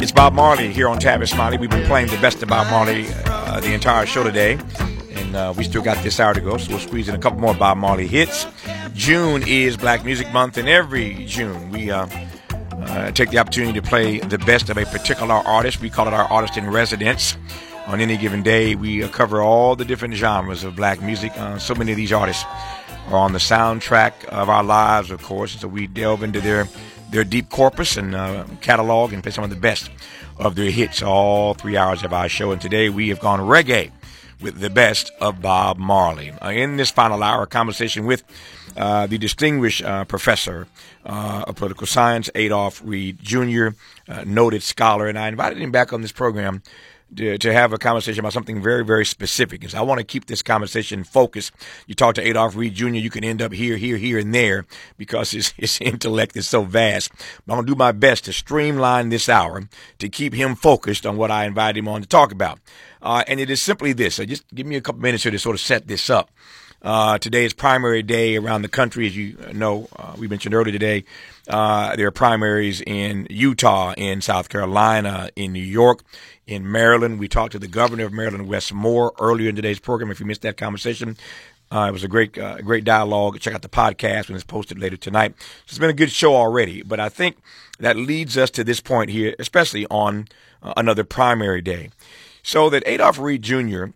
It's Bob Marley here on Tavis Smiley. We've been playing the best of Bob Marley the entire show today, and we still got this hour to go, so we'll squeeze in a couple more Bob Marley hits. June is Black Music Month, and every June we take the opportunity to play the best of a particular artist. We call it our artist in residence. On any given day, we cover all the different genres of black music. So many of these artists are on the soundtrack of our lives, of course, and so we delve into their deep corpus and catalog and play some of the best of their hits all 3 hours of our show. And today we have gone reggae with the best of Bob Marley. In this final hour, a conversation with the distinguished professor of political science, Adolph Reed Jr., noted scholar, and I invited him back on this program to have a conversation about something very, very specific. Because I want to keep this conversation focused. You talk to Adolph Reed Jr., you can end up here, and there because his intellect is so vast. But I'm going to do my best to streamline this hour to keep him focused on what I invited him on to talk about. And it is simply this. So just give me a couple minutes here to sort of set this up. Today is primary day around the country. As you know, we mentioned earlier today, there are primaries in Utah, in South Carolina, in New York, in Maryland. We talked to the governor of Maryland, Wes Moore, earlier in today's program. If you missed that conversation, it was a great dialogue. Check out the podcast when it's posted later tonight. It's been a good show already, but I think that leads us to this point here, especially on another primary day. So that Adolph Reed Jr.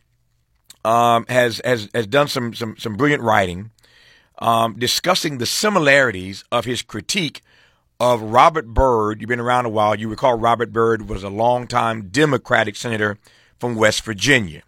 has done some brilliant writing discussing the similarities of his critique of Robert Byrd. You've been around a while. You recall Robert Byrd was a longtime Democratic senator from West Virginia.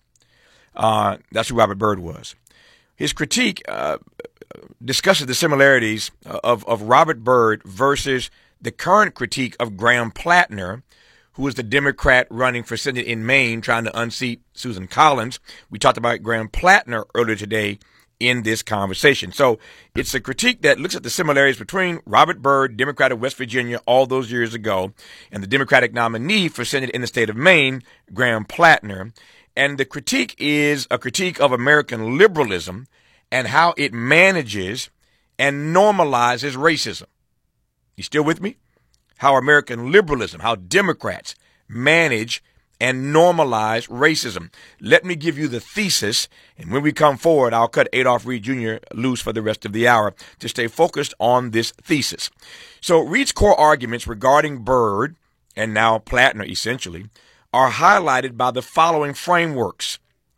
That's who Robert Byrd was. His critique discusses the similarities of Robert Byrd versus the current critique of Graham Plattner, who is the Democrat running for Senate in Maine, trying to unseat Susan Collins. We talked about Graham Plattner earlier today in this conversation. So it's a critique that looks at the similarities between Robert Byrd, Democrat of West Virginia, all those years ago, and the Democratic nominee for Senate in the state of Maine, Graham Plattner. And the critique is a critique of American liberalism and how it manages and normalizes racism. You still with me? How American liberalism, how Democrats manage and normalize racism. Let me give you the thesis, and when we come forward, I'll cut Adolph Reed Jr. loose for the rest of the hour to stay focused on this thesis. So Reed's core arguments regarding Byrd, and now Plattner essentially, are highlighted by the following frameworks.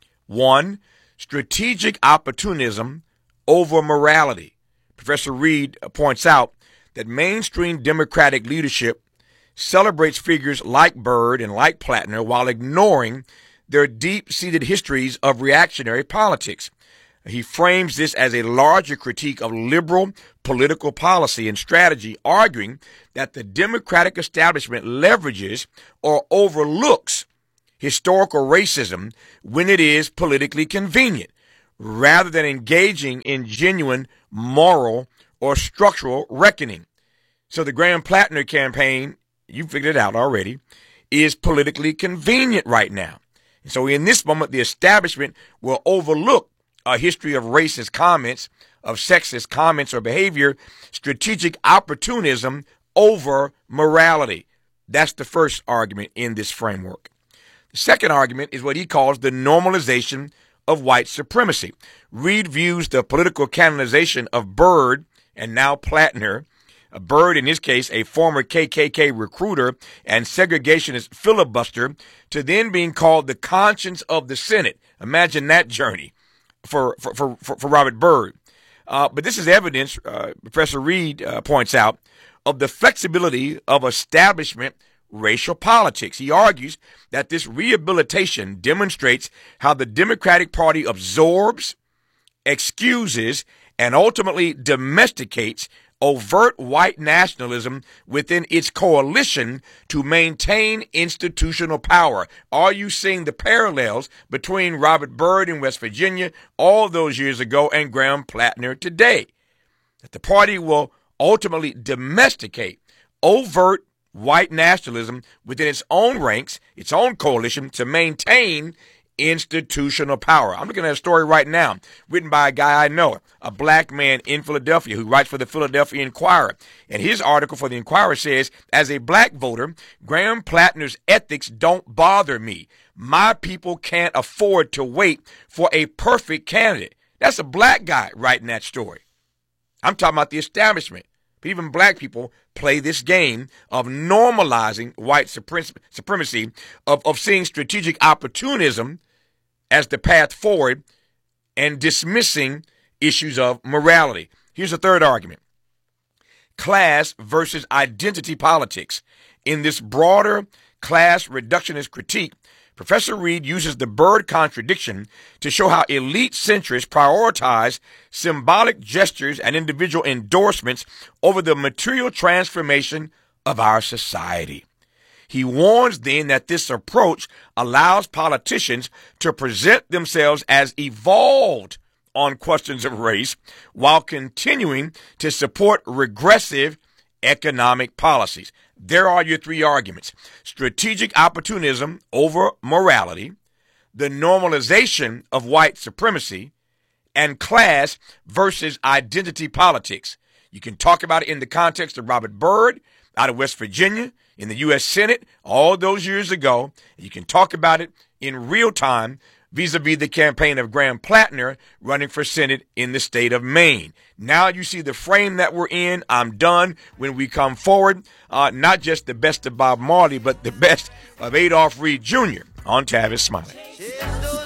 1, strategic opportunism over morality. Professor Reed points out that mainstream Democratic leadership celebrates figures like Byrd and like Plattner while ignoring their deep-seated histories of reactionary politics. He frames this as a larger critique of liberal political policy and strategy, arguing that the Democratic establishment leverages or overlooks historical racism when it is politically convenient, rather than engaging in genuine moral or structural reckoning. So the Graham Plattner campaign, you figured it out already, is politically convenient right now. And so in this moment, the establishment will overlook a history of racist comments, of sexist comments or behavior, strategic opportunism over morality. That's the first argument in this framework. The second argument is what he calls the normalization of white supremacy. Reed views the political canonization of Byrd and now Plattner, Byrd, in his case, a former KKK recruiter and segregationist filibuster, to then being called the conscience of the Senate. Imagine that journey for Robert Byrd. But this is evidence, Professor Reed points out, of the flexibility of establishment racial politics. He argues that this rehabilitation demonstrates how the Democratic Party absorbs, excuses, and ultimately domesticates overt white nationalism within its coalition to maintain institutional power. Are you seeing the parallels between Robert Byrd in West Virginia all those years ago and Graham Plattner today? That the party will ultimately domesticate overt white nationalism within its own ranks, its own coalition, to maintain institutional power. I'm looking at a story right now written by a guy I know, a black man in Philadelphia who writes for the Philadelphia Inquirer. And his article for the Inquirer says, as a black voter, Graham Plattner's ethics don't bother me. My people can't afford to wait for a perfect candidate. That's a black guy writing that story. I'm talking about the establishment. Even black people play this game of normalizing white supremacy, of seeing strategic opportunism as the path forward and dismissing issues of morality. Here's a third argument. Class versus identity politics. In this broader class reductionist critique, Professor Reed uses the Byrd contradiction to show how elite centrists prioritize symbolic gestures and individual endorsements over the material transformation of our society. He warns then that this approach allows politicians to present themselves as evolved on questions of race while continuing to support regressive economic policies. There are your three arguments. Strategic opportunism over morality, the normalization of white supremacy, and class versus identity politics. You can talk about it in the context of Robert Byrd out of West Virginia in the U.S. Senate all those years ago. You can talk about it in real time vis-a-vis the campaign of Graham Plattner running for Senate in the state of Maine. Now you see the frame that we're in. I'm done. When we come forward, not just the best of Bob Marley, but the best of Adolph Reed Jr. on Tavis Smiley.